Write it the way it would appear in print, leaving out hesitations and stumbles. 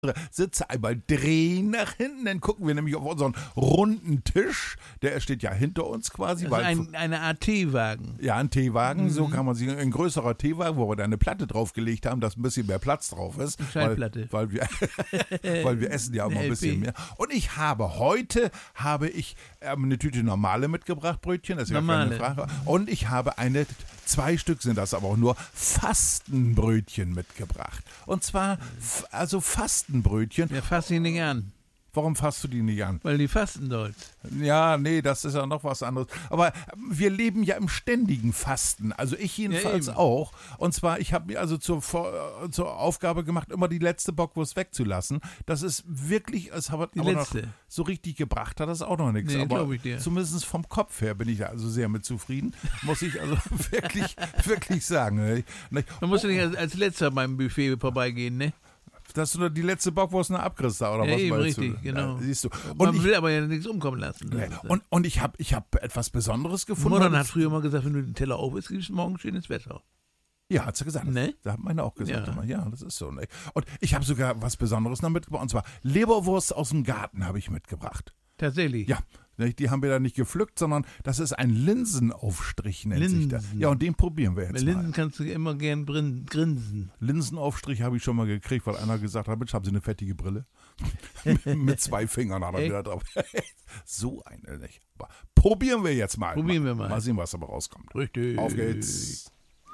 Sitze einmal drehen nach hinten, dann gucken wir nämlich auf unseren runden Tisch, der steht ja hinter uns quasi. Das ist eine Art Teewagen. Ja, ein Teewagen, so kann man sich, ein größerer Teewagen, wo wir da eine Platte draufgelegt haben, dass ein bisschen mehr Platz drauf ist. Eine Schallplatte. Weil wir essen ja immer ein bisschen mehr. Und ich habe heute eine Tüte normale mitgebracht, Brötchen, das ist ja keine Frage. Und ich habe 2 Stück sind das aber auch nur, Fastenbrötchen mitgebracht. Und zwar, also Fastenbrötchen. Ja, fass sie nicht an. Warum fasst du die nicht an? Weil die fasten sollst. Ja, nee, das ist ja noch was anderes. Aber wir leben ja im ständigen Fasten. Also ich jedenfalls auch. Und zwar, ich habe mir also zur Aufgabe gemacht, immer die letzte Bockwurst wegzulassen. Das ist wirklich, es hat aber noch so richtig gebracht, hat das auch noch nichts. Nee, aber ich dir. Zumindest vom Kopf her bin ich da also sehr mit zufrieden. Muss ich also wirklich sagen. Man muss ja nicht als letzter beim Buffet vorbeigehen, ne? Dass du die letzte Bockwurst noch abkriegst da, oder ja, was meinst du? Richtig, genau. Ja, siehst du. Man will aber ja nichts umkommen lassen. Nee. Und ich hab etwas Besonderes gefunden. Mutter hat früher mal gesagt, wenn du den Teller auf isst, gibt es morgen schönes Wetter. Ja, hat sie gesagt. Ne? Da hat meine auch gesagt. Ja, das ist so. Ne? Und ich habe sogar was Besonderes noch mitgebracht. Und zwar Leberwurst aus dem Garten habe ich mitgebracht. Tatsächlich? Ja. Die haben wir da nicht gepflückt, sondern das ist ein Linsenaufstrich, nennt sich das. Ja, und den probieren wir jetzt Mit Linsen kannst du immer gern grinsen. Linsenaufstrich habe ich schon mal gekriegt, weil einer gesagt hat, Mensch, haben Sie eine fettige Brille? Mit 2 Fingern hat er wieder drauf. So eine nicht. Aber probieren wir jetzt mal. Mal sehen, was dabei rauskommt. Richtig. Auf geht's.